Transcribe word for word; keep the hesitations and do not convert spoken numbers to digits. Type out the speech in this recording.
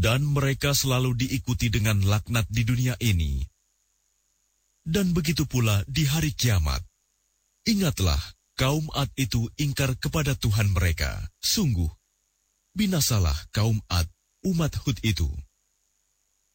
dan mereka selalu diikuti dengan laknat di dunia ini. Dan begitu pula di hari kiamat. Ingatlah, kaum Ad itu ingkar kepada Tuhan mereka. Sungguh, binasalah kaum Ad, umat Hud itu.